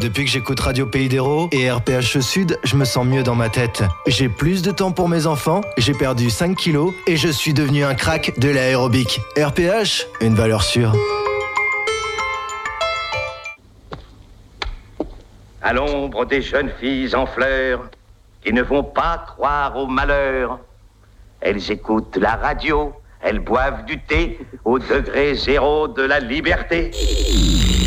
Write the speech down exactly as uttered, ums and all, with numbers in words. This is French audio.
Depuis que j'écoute Radio Pays d'Hérault et R P H Sud, je me sens mieux dans ma tête. J'ai plus de temps pour mes enfants, j'ai perdu cinq kilos et je suis devenu un crack de l'aérobic. R P H, une valeur sûre. À l'ombre des jeunes filles en fleurs qui ne vont pas croire au malheur, elles écoutent la radio, elles boivent du thé au degré zéro de la liberté.